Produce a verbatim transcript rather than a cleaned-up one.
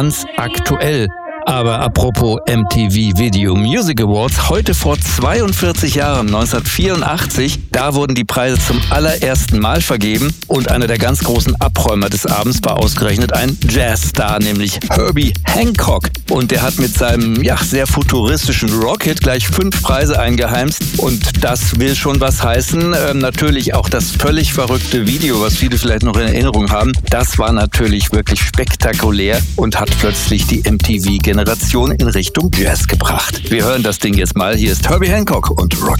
ganz aktuell. Aber apropos M T V Video Music Awards, heute vor zweiundvierzig Jahren, neunzehnhundertvierundachtzig, da wurden die Preise zum allerersten Mal vergeben und einer der ganz großen Abräumer des Abends war ausgerechnet ein Jazzstar, nämlich Herbie Hancock. Und der hat mit seinem ja, sehr futuristischen Rocket gleich fünf Preise eingeheimst und das will schon was heißen. Ähm, natürlich auch das völlig verrückte Video, was viele vielleicht noch in Erinnerung haben, das war natürlich wirklich spektakulär und hat plötzlich die M T V Generation in Richtung Jazz gebracht. Wir hören das Ding jetzt mal. Hier ist Herbie Hancock und Rocket.